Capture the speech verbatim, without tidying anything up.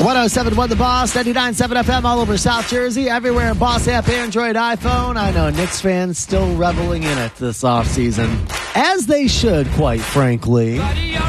one oh seven point one The Boss, ninety-nine point seven F M all over South Jersey, everywhere in Boss app, Android, iPhone. I know Knicks fans still reveling in it this offseason, as they should, quite frankly.